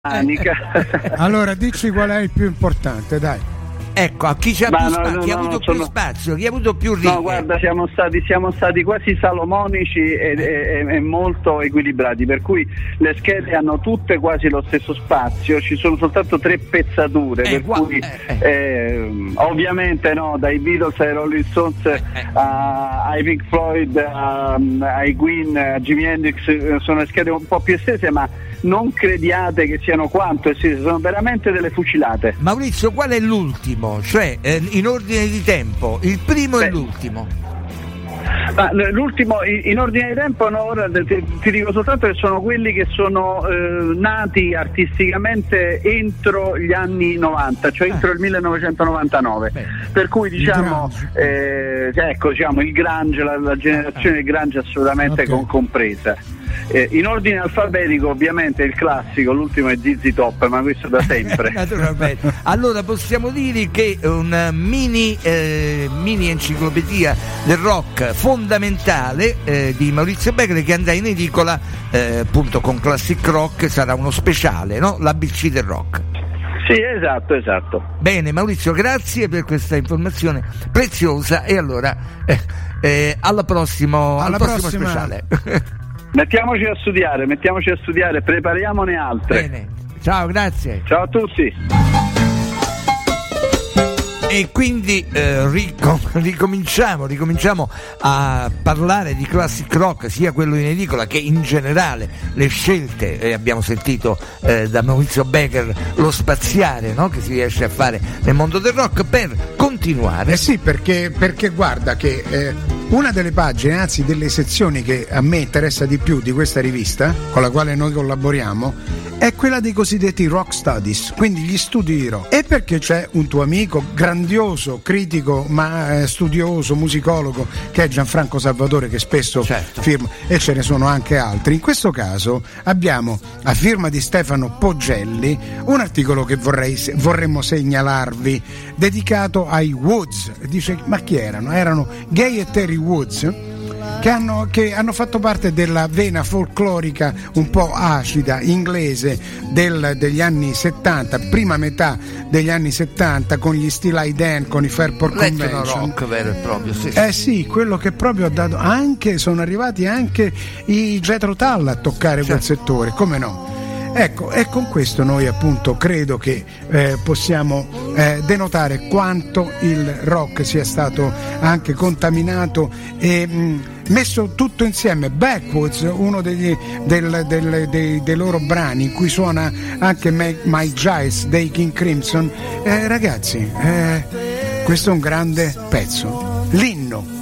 Allora dici qual è il più importante, dai. Ecco, a chi c'ha più spazio, chi ha avuto più spazio, chi ha avuto più righe. No, guarda, siamo stati quasi salomonici e molto equilibrati, per cui le schede hanno tutte quasi lo stesso spazio, ci sono soltanto 3 pezzature, per cui ovviamente dai Beatles ai Rolling Stones ai Pink Floyd ai Queen, a Jimi Hendrix, sono schede un po' più estese, ma non crediate che siano quanto estese, sono veramente delle fucilate. Maurizio, qual è l'ultimo? Cioè in ordine di tempo, il primo e l'ultimo. L'ultimo in ordine di tempo, ora ti dico soltanto che sono quelli che sono nati artisticamente entro gli anni 90, cioè entro il 1999. Per cui diciamo il grunge, la generazione del grunge assolutamente compresa. In ordine alfabetico ovviamente il classico, l'ultimo è ZZ Top, ma questo da sempre. Naturalmente. Allora possiamo dire che una mini enciclopedia del rock fondamentale di Maurizio Becker, che andrà in edicola appunto con Classic Rock, sarà uno speciale, no? L'ABC del rock. Sì, esatto. Bene Maurizio, grazie per questa informazione preziosa e allora al prossimo speciale. Mettiamoci a studiare, prepariamone altre. Bene, ciao, grazie. Ciao a tutti. E quindi ricominciamo a parlare di classic rock, sia quello in edicola che in generale le scelte, abbiamo sentito da Maurizio Becker lo spaziare, no? Che si riesce a fare nel mondo del rock per continuare. Sì, perché guarda che una delle pagine, anzi delle sezioni che a me interessa di più di questa rivista, con la quale noi collaboriamo, è quella dei cosiddetti rock studies, quindi gli studi di rock. E perché c'è un tuo amico grandioso, critico, ma studioso, musicologo, che è Gianfranco Salvatore, che spesso firma, e ce ne sono anche altri. In questo caso abbiamo, a firma di Stefano Poggelli, un articolo che vorremmo segnalarvi, dedicato ai Woods. Dice, ma chi erano? Erano Gay e Terry Woods, che hanno fatto parte della vena folclorica un po' acida inglese degli anni 70, prima metà degli anni 70, con gli Steely Dan, con i Fairport Convention. Rock vero e proprio, sì. Sì, quello che proprio ha dato, anche sono arrivati anche i Jethro Tull a toccare quel settore, come no? Ecco, e con questo noi appunto credo che possiamo denotare quanto il rock sia stato anche contaminato e messo tutto insieme. Backwoods, uno dei loro brani in cui suona anche Mike Giles dei King Crimson, ragazzi, questo è un grande pezzo, l'inno